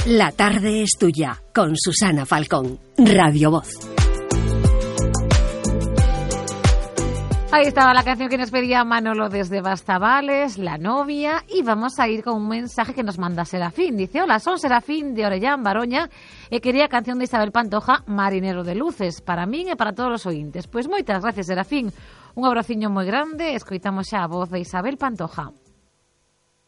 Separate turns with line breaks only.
La tarde es tuya, con Susana Falcón, Radio Voz.
Ahí estaba la canción que nos pedía Manolo desde Bastavales, La novia, y vamos a ir con un mensaje que nos manda Serafín. Dice: hola, son Serafín de Orellán, Baroña, e quería a canción de Isabel Pantoja, Marinero de Luces, para min e para todos os ointes. Pois moitas gracias, Serafín. Un abraciño moi grande, escoitamos xa a voz de Isabel Pantoja.